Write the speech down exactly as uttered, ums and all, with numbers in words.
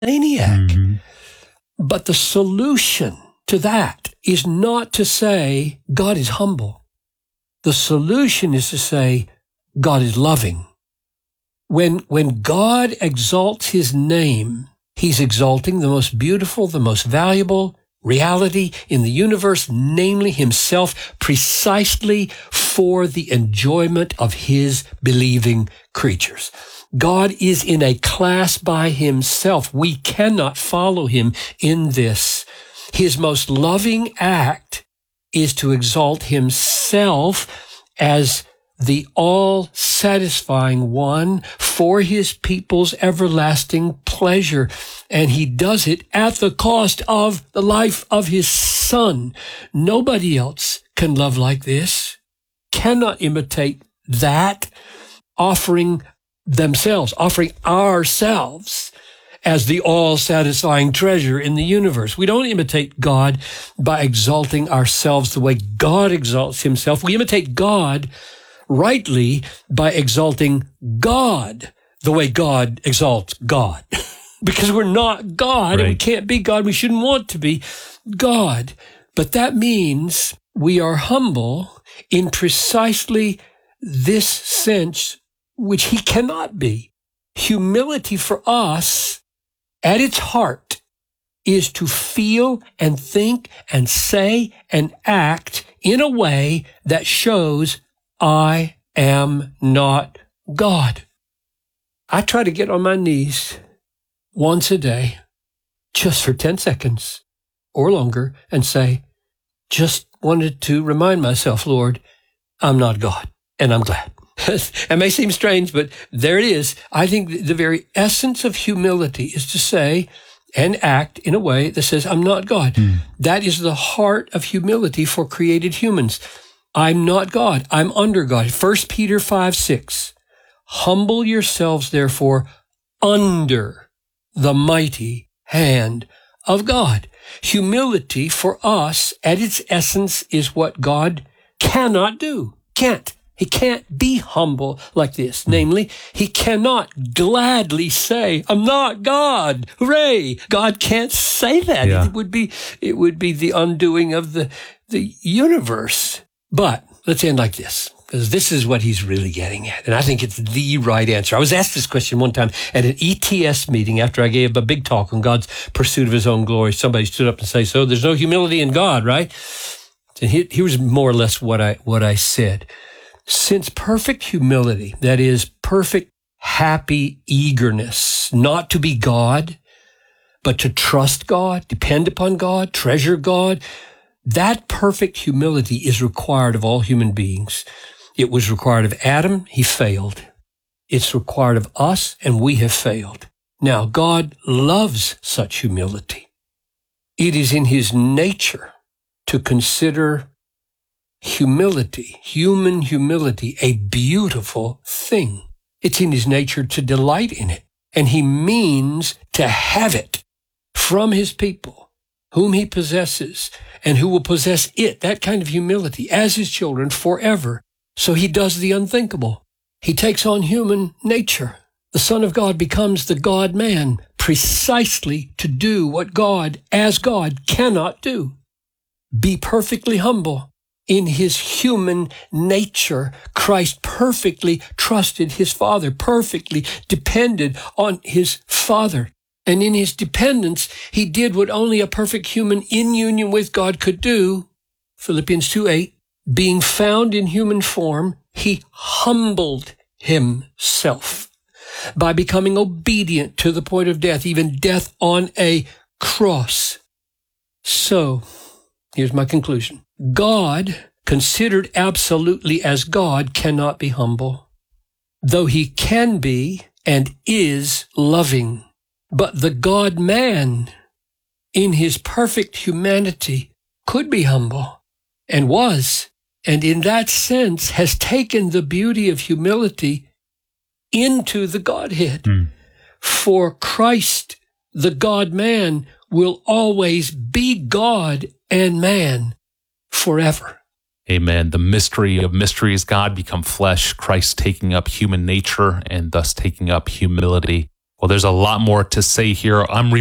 maniac. Mm-hmm. But the solution to that is not to say God is humble. The solution is to say God is loving. When, when God exalts his name, he's exalting the most beautiful, the most valuable reality in the universe, namely himself, precisely for the enjoyment of his believing creatures. God is in a class by himself. We cannot follow him in this. His most loving act is to exalt himself as the all-satisfying one for his people's everlasting pleasure. And he does it at the cost of the life of his son. Nobody else can love like this, cannot imitate that, offering themselves, offering ourselves as the all-satisfying treasure in the universe. We don't imitate God by exalting ourselves the way God exalts himself. We imitate God rightly by exalting God the way God exalts God. Because we're not God, right, and we can't be God. We shouldn't want to be God. But that means we are humble in precisely this sense which he cannot be. Humility for us, at its heart, is to feel and think and say and act in a way that shows I am not God. I try to get on my knees once a day, just for ten seconds or longer, and say, just wanted to remind myself, Lord, I'm not God, and I'm glad. It may seem strange, but there it is. I think the very essence of humility is to say and act in a way that says, I'm not God. Mm. That is the heart of humility for created humans. I'm not God. I'm under God. First Peter five six. Humble yourselves, therefore, under the mighty hand of God. Humility for us, at its essence, is what God cannot do. Can't. He can't be humble like this. Namely, he cannot gladly say, I'm not God. Hooray. God can't say that. Yeah. It would be, it would be the undoing of the, the universe. But let's end like this, because this is what he's really getting at. And I think it's the right answer. I was asked this question one time at an E T S meeting after I gave a big talk on God's pursuit of his own glory. Somebody stood up and said, so there's no humility in God, right? And here was more or less what I, what I said. Since perfect humility, that is perfect, happy eagerness, not to be God, but to trust God, depend upon God, treasure God, that perfect humility is required of all human beings. It was required of Adam. He failed. It's required of us, and we have failed. Now, God loves such humility. It is in his nature to consider humility, human humility, a beautiful thing. It's in his nature to delight in it, and he means to have it from his people, whom he possesses, and who will possess it, that kind of humility, as his children forever. So he does the unthinkable. He takes on human nature. The Son of God becomes the God-man precisely to do what God, as God, cannot do. Be perfectly humble. In his human nature, Christ perfectly trusted his Father, perfectly depended on his Father. And in his dependence, he did what only a perfect human in union with God could do. Philippians two eight, being found in human form, he humbled himself by becoming obedient to the point of death, even death on a cross. So, here's my conclusion. God, considered absolutely as God, cannot be humble, though he can be and is loving. But the God-man, in his perfect humanity, could be humble, and was, and in that sense has taken the beauty of humility into the Godhead. Mm. For Christ, the God-man, will always be God and man forever. Amen. The mystery of mysteries, God become flesh, Christ taking up human nature and thus taking up humility. Well, there's a lot more to say here. I'm